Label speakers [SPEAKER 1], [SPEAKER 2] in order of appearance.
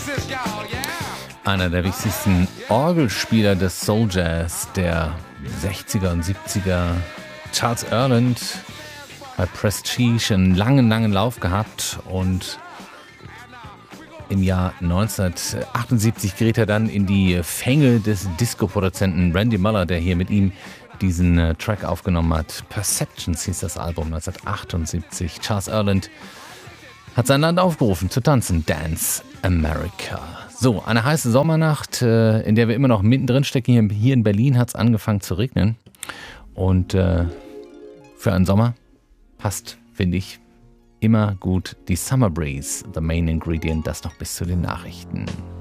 [SPEAKER 1] Einer der wichtigsten Orgelspieler des Soul Jazz der 60er und 70er, Charles Earland, bei Prestige einen langen Lauf gehabt und im Jahr 1978 gerät er dann in die Fänge des Disco-Produzenten Randy Muller, der hier mit ihm diesen Track aufgenommen hat. Perceptions hieß das Album 1978. Charles Earland hat sein Land aufgerufen zu tanzen. Dance America. So, eine heiße Sommernacht, in der wir immer noch mittendrin stecken. Hier in Berlin hat es angefangen zu regnen. Und für einen Sommer passt, finde ich, immer gut die Summer Breeze, the main ingredient, das noch bis zu den Nachrichten.